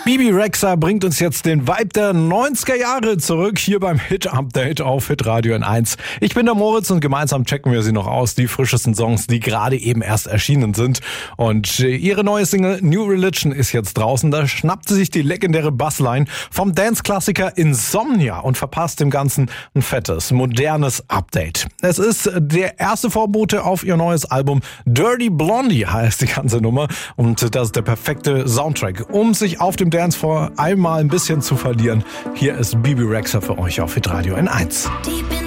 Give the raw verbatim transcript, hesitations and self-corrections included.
Bebe Rexha bringt uns jetzt den Vibe der neunziger Jahre zurück, hier beim Hit-Update auf Hitradio N eins. Ich bin der Moritz und gemeinsam checken wir sie noch aus, die frischesten Songs, die gerade eben erst erschienen sind. Und ihre neue Single New Religion ist jetzt draußen. Da schnappt sie sich die legendäre Bassline vom Dance-Klassiker Insomnia und verpasst dem Ganzen ein fettes, modernes Update. Es ist der erste Vorbote auf ihr neues Album. Dirty Blondie heißt die ganze Nummer und das ist der perfekte Soundtrack, um sich auf dem Dancefloor einmal ein bisschen zu verlieren. Hier ist Bebe Rexha für euch auf Hitradio N eins.